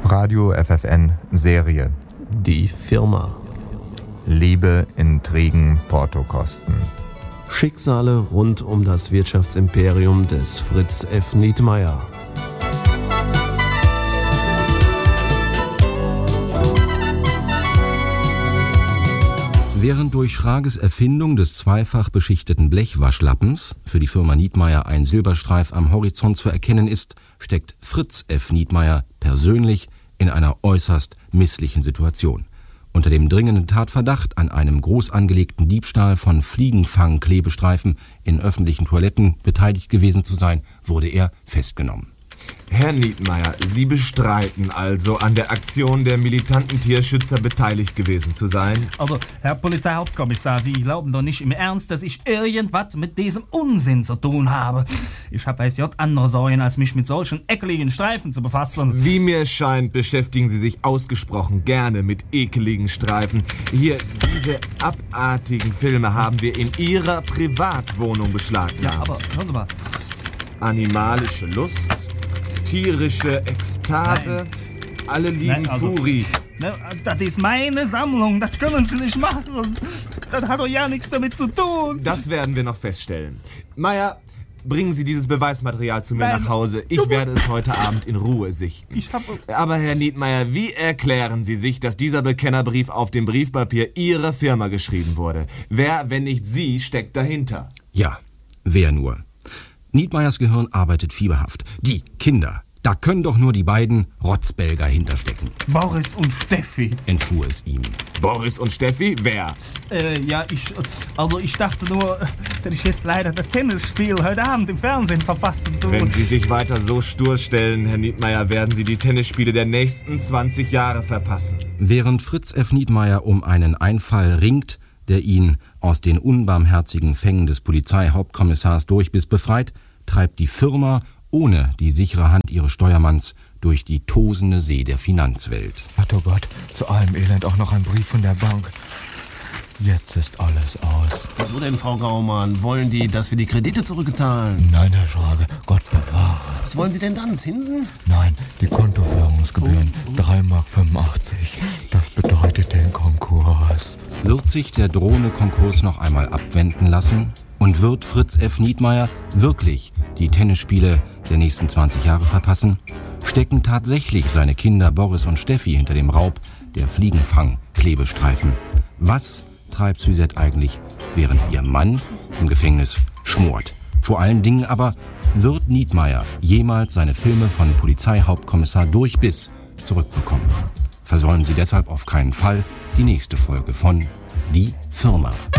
Radio FFN Serie. Die Firma. Liebe, Intrigen, Portokosten. Schicksale rund um das Wirtschaftsimperium des Fritz F. Nietmeyer. Während durch Schrages Erfindung des zweifach beschichteten Blechwaschlappens für die Firma Nietmeyer ein Silberstreif am Horizont zu erkennen ist, steckt Fritz F. Nietmeyer persönlich in einer äußerst misslichen Situation. Unter dem dringenden Tatverdacht, an einem groß angelegten Diebstahl von Fliegenfang-Klebestreifen in öffentlichen Toiletten beteiligt gewesen zu sein, wurde er festgenommen. Herr Nietmeyer, Sie bestreiten also, an der Aktion der militanten Tierschützer beteiligt gewesen zu sein? Also, Herr Polizeihauptkommissar, Sie glauben doch nicht im Ernst, dass ich irgendwas mit diesem Unsinn zu tun habe. Ich habe weiß Gott andere Sorgen, als mich mit solchen ekligen Streifen zu befassen. Wie mir scheint, beschäftigen Sie sich ausgesprochen gerne mit ekligen Streifen. Hier, diese abartigen Filme haben wir in Ihrer Privatwohnung beschlagnahmt. Ja, aber hören Sie mal. Animalische Lust, tierische Ekstase, alle lieben Furi. Das ist meine Sammlung, das können Sie nicht machen. Das hat doch ja nichts damit zu tun. Das werden wir noch feststellen. Meier, bringen Sie dieses Beweismaterial zu mir nach Hause. Ich werde es heute Abend in Ruhe sichten. Aber Herr Nietmeyer, wie erklären Sie sich, dass dieser Bekennerbrief auf dem Briefpapier Ihrer Firma geschrieben wurde? Wer, wenn nicht Sie, steckt dahinter? Ja, wer nur? Nietmeyers Gehirn arbeitet fieberhaft. Die Kinder, da können doch nur die beiden Rotzbelger hinterstecken. Boris und Steffi, entfuhr es ihm. Boris und Steffi? Wer? Ich dachte nur, dass ich jetzt leider das Tennisspiel heute Abend im Fernsehen verpassen tue. Wenn Sie sich weiter so stur stellen, Herr Nietmeyer, werden Sie die Tennisspiele der nächsten 20 Jahre verpassen. Während Fritz F. Nietmeyer um einen Einfall ringt, der ihn aus den unbarmherzigen Fängen des Polizeihauptkommissars Durchbiss befreit, treibt die Firma ohne die sichere Hand ihres Steuermanns durch die tosende See der Finanzwelt. Ach du Gott, zu allem Elend auch noch ein Brief von der Bank. Jetzt ist alles aus. Wieso denn, Frau Gaumann? Wollen die, dass wir die Kredite zurückzahlen? Nein, Herr Schrage, Gott bewahre. Was wollen Sie denn dann, Zinsen? Nein, die Kontoführungsgebühren, 3,85 Mark. Das bedeutet den Konkurs. Wird sich der drohende Konkurs noch einmal abwenden lassen? Und wird Fritz F. Nietmeyer wirklich die Tennisspiele der nächsten 20 Jahre verpassen? Stecken tatsächlich seine Kinder Boris und Steffi hinter dem Raub der Fliegenfang-Klebestreifen? Was treibt Suzette eigentlich, während ihr Mann im Gefängnis schmort? Vor allen Dingen aber, wird Nietmeyer jemals seine Filme von Polizeihauptkommissar Durchbiss zurückbekommen? Versäumen Sie deshalb auf keinen Fall die nächste Folge von Die Firma.